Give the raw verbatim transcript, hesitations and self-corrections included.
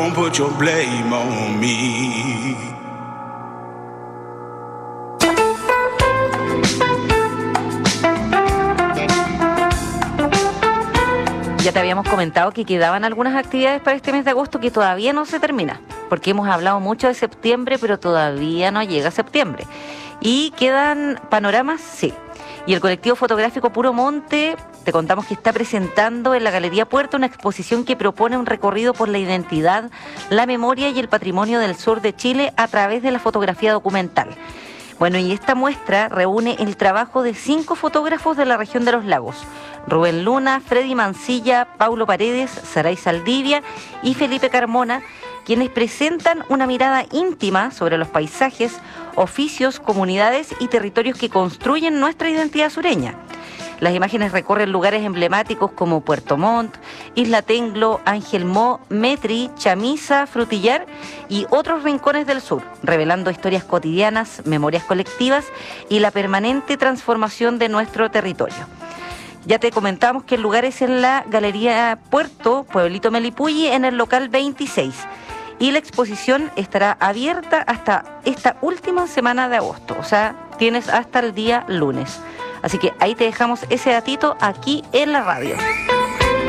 Don't put your blame on me. Ya te habíamos comentado que quedaban algunas actividades para este mes de agosto que todavía no se termina, porque hemos hablado mucho de septiembre, pero todavía no llega septiembre. Y quedan panoramas, sí. Y el colectivo fotográfico Puro Monte, te contamos que está presentando en la Galería Puerto una exposición que propone un recorrido por la identidad, la memoria y el patrimonio del sur de Chile a través de la fotografía documental. Bueno, y esta muestra reúne el trabajo de cinco fotógrafos de la región de los lagos: Rubén Luna, Freddy Mancilla, Paulo Paredes, Saray Saldivia y Felipe Carmona, quienes presentan una mirada íntima sobre los paisajes, oficios, comunidades y territorios que construyen nuestra identidad sureña. Las imágenes recorren lugares emblemáticos como Puerto Montt, Isla Tenglo, Ángel Mo, Metri, Chamisa, Frutillar y otros rincones del sur, revelando historias cotidianas, memorias colectivas y la permanente transformación de nuestro territorio. Ya te comentamos que el lugar es en la Galería Puerto, Pueblito Melipulli, en el local veintiséis. Y la exposición estará abierta hasta esta última semana de agosto, o sea, tienes hasta el día lunes. Así que ahí te dejamos ese datito aquí en la radio.